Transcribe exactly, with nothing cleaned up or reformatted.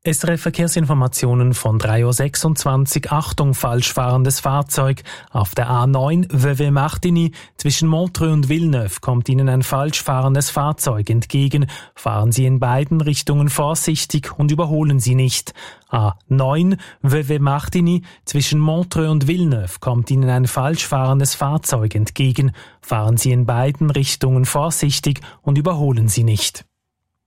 S R F Verkehrsinformationen von drei Uhr sechsundzwanzig. Achtung, falsch fahrendes Fahrzeug. Auf der A neun Vevey-Martigny zwischen Montreux und Villeneuve kommt Ihnen ein falsch fahrendes Fahrzeug entgegen. Fahren Sie in beiden Richtungen vorsichtig und überholen Sie nicht. A neun Vevey-Martigny zwischen Montreux und Villeneuve kommt Ihnen ein falsch fahrendes Fahrzeug entgegen. Fahren Sie in beiden Richtungen vorsichtig und überholen Sie nicht.